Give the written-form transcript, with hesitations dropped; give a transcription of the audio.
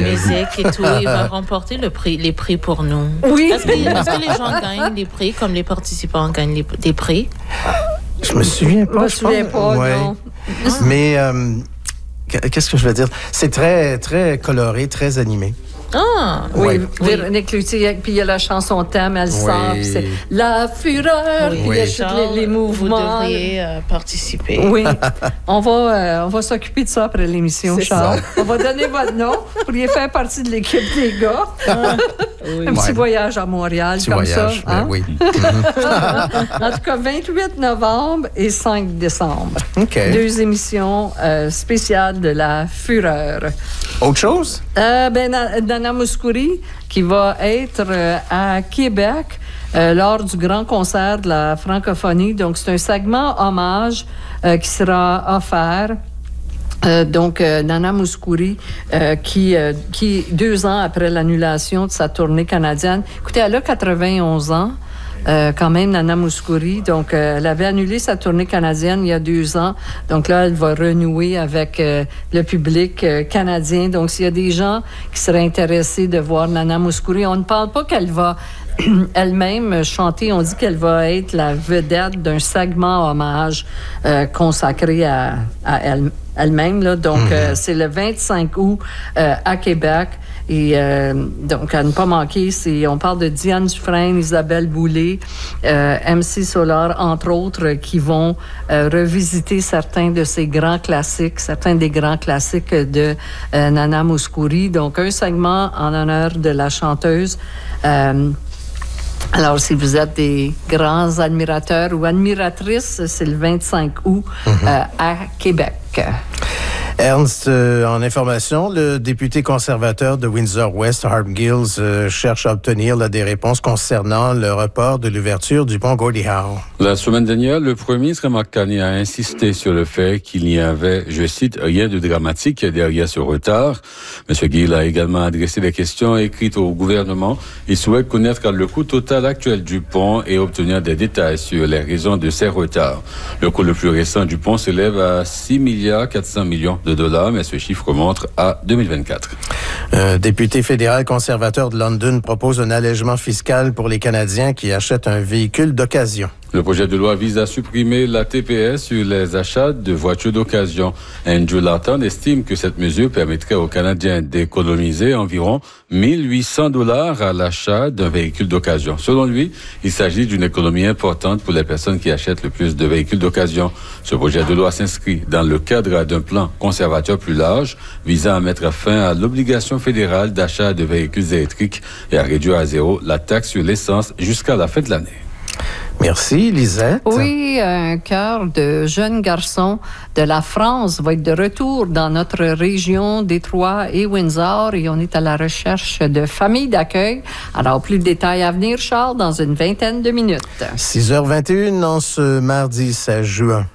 musique et tout. Il va remporter les prix pour nous. Oui. Est-ce que les gens gagnent des prix comme les participants gagnent des prix? Je me souviens pas. Je me souviens pas, non. Mais qu'est-ce que je veux dire? C'est très, très coloré, très animé. Ah, oui. Véronique Cloutier, puis il y a la chanson thème, elle sort, puis c'est la fureur, puis il y a tous les mouvements. Vous devriez participer. Oui. on va s'occuper de ça après l'émission, Charles. On va donner votre nom pour y faire partie de l'équipe des gars. Un petit voyage à Montréal, comme ça. Hein? Oui. En tout cas, 28 novembre et 5 décembre. Okay. 2 émissions spéciales de la fureur. Autre chose? Nana Mouskouri, qui va être à Québec lors du grand concert de la francophonie. Donc, c'est un segment hommage qui sera offert. Nana Mouskouri, qui 2 ans après l'annulation de sa tournée canadienne, écoutez, elle a 91 ans. Quand même, Nana Mouskouri. Donc, elle avait annulé sa tournée canadienne il y a 2 ans. Donc là, elle va renouer avec le public canadien. Donc, s'il y a des gens qui seraient intéressés de voir Nana Mouskouri, on ne parle pas qu'elle va elle-même chanter. On dit qu'elle va être la vedette d'un segment hommage consacré à elle-même. Là. Donc, c'est le 25 août à Québec. Et donc, à ne pas manquer, on parle de Diane Dufresne, Isabelle Boulay, MC Solar, entre autres, qui vont revisiter certains des grands classiques de Nana Mouskouri. Donc, un segment en honneur de la chanteuse. Alors, si vous êtes des grands admirateurs ou admiratrices, c'est le 25 août à Québec. Ernst, en information, le député conservateur de Windsor-West, Harp Gills, cherche à obtenir des réponses concernant le report de l'ouverture du pont Gordie Howe. La semaine dernière, le premier ministre Mark Carney a insisté sur le fait qu'il n'y avait, je cite, rien de dramatique derrière ce retard. M. Gill a également adressé des questions écrites au gouvernement. Il souhaite connaître le coût total actuel du pont et obtenir des détails sur les raisons de ces retards. Le coût le plus récent du pont s'élève à 6,4 milliards de dollars, mais ce chiffre remonte à 2024. Un député fédéral conservateur de London propose un allègement fiscal pour les Canadiens qui achètent un véhicule d'occasion. Le projet de loi vise à supprimer la TPS sur les achats de voitures d'occasion. Andrew Lawton estime que cette mesure permettrait aux Canadiens d'économiser environ 1 800 $ à l'achat d'un véhicule d'occasion. Selon lui, il s'agit d'une économie importante pour les personnes qui achètent le plus de véhicules d'occasion. Ce projet de loi s'inscrit dans le cadre d'un plan conservateur plus large visant à mettre fin à l'obligation fédérale d'achat de véhicules électriques et à réduire à 0 la taxe sur l'essence jusqu'à la fin de l'année. Merci, Lisette. Oui, un chœur de jeunes garçons de la France va être de retour dans notre région Détroit et Windsor et on est à la recherche de familles d'accueil. Alors, plus de détails à venir, Charles, dans une vingtaine de minutes. 6h21 en ce mardi 16 juin.